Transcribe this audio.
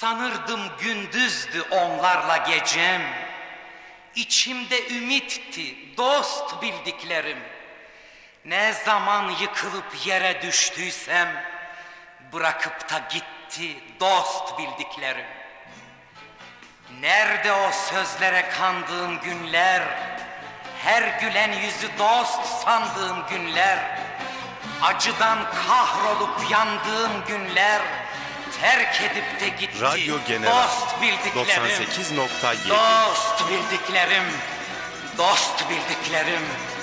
Sanırdım gündüzdü onlarla gecem. İçimde ümitti dost bildiklerim. Ne zaman yıkılıp yere düştüysem, bırakıp da gitti dost bildiklerim. Nerede o sözlere kandığım günler, her gülen yüzü dost sandığım günler, acıdan kahrolup yandığım günler, terk edip de gitti Radyo General dost bildiklerim. 98.7 Dost bildiklerim, dost bildiklerim.